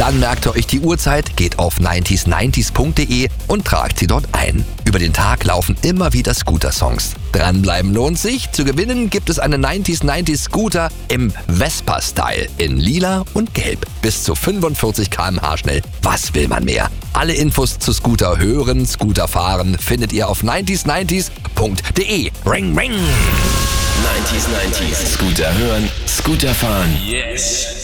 Dann merkt ihr euch die Uhrzeit, geht auf 90s90s.de und tragt sie dort ein. Über den Tag laufen immer wieder Scooter-Songs. Dranbleiben lohnt sich. Zu gewinnen gibt es einen 90s Scooter im Vespa-Style in lila und gelb. Bis zu 45 km/h schnell. Was will man mehr? Alle Infos zu Scooter hören, Scooter fahren findet ihr auf 90s90s.de. Ring, ring! 90s, Scooter hören, Scooter fahren. Yes!